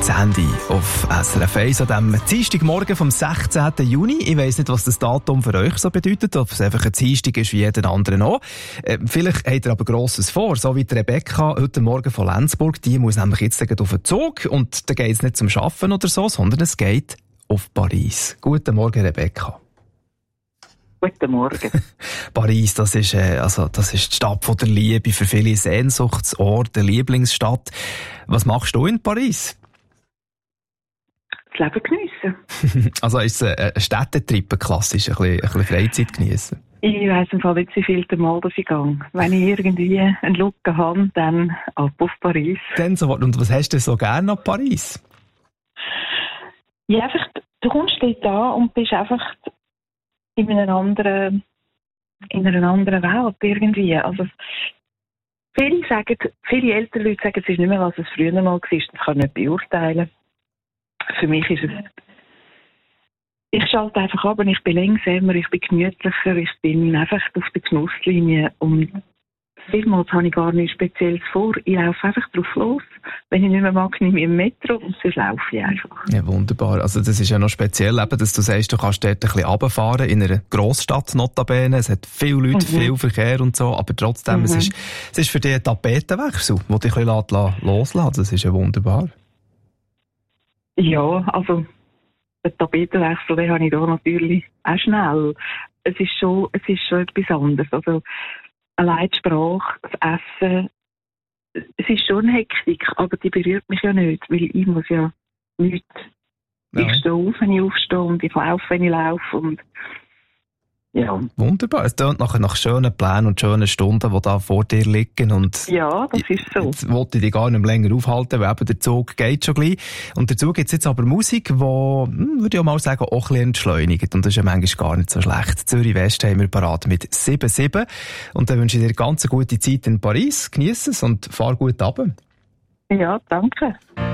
Das Handy auf SRF 1 an diesem Dienstagmorgen vom 16. Juni. Ich weiss nicht, was das Datum für euch so bedeutet, ob es einfach ein Dienstag ist wie jeden anderen auch. Vielleicht habt ihr aber Grosses vor, so wie die Rebecca heute Morgen von Lenzburg. Die muss nämlich jetzt auf den Zug und da geht es nicht zum Arbeiten oder so, sondern es geht auf Paris. Guten Morgen, Rebecca. Guten Morgen. Paris, das ist die Stadt von der Liebe, für viele Sehnsuchtsort, eine Lieblingsstadt. Was machst du in Paris? Das Leben geniessen. Also ist es ein Städtetrip, klassisch, ein bisschen Freizeit geniessen? Ich weiss im Fall nicht, wie viel Mal das ich gehe. Wenn ich irgendwie einen Look habe, dann ab auf Paris. Und was hast du so gerne an Paris? Ja, einfach, du kommst dort an und bist einfach in einer anderen Welt irgendwie. Also, viele ältere Leute sagen, es ist nicht mehr, was es früher mal war. Das kann ich nicht beurteilen. Für mich ist es, ich schalte einfach ab und ich bin langsamer, ich bin gemütlicher, ich bin einfach auf der Genusslinie und vielmals habe ich gar nichts Spezielles vor. Ich laufe einfach drauf los. Wenn ich nicht mehr mag, nehme ich im Metro und sonst laufe ich einfach. Ja, wunderbar. Also das ist ja noch speziell, eben, dass du sagst, du kannst dort ein bisschen runterfahren, in einer Grossstadt notabene. Es hat viele Leute, viel Verkehr und so, aber trotzdem, es ist für dich ein Tapetenwechsel, den dich ein bisschen loslassen. Das ist ja wunderbar. Ja, also den Tapetenwechsel, den habe ich da natürlich auch schnell. Es ist schon etwas anderes. Also allein die Sprache, das Essen, es ist schon eine Hektik, aber die berührt mich ja nicht, weil ich muss ja nichts. Ja. Ich stehe auf, wenn ich aufstehe und ich laufe, wenn ich laufe und ja. Wunderbar. Es tönt nach schönen Plänen und schönen Stunden, die da vor dir liegen. Und ja, das ist so. Jetzt wollte ich dich gar nicht länger aufhalten, weil eben der Zug geht schon gleich. Und dazu gibt es jetzt aber Musik, die, würde ich auch mal sagen, auch ein bisschen entschleunigt. Und das ist ja manchmal gar nicht so schlecht. Zürich West haben wir parat mit 7-7. Und dann wünsche ich dir ganz eine gute Zeit in Paris. Genieß es und fahr gut runter. Ja, danke.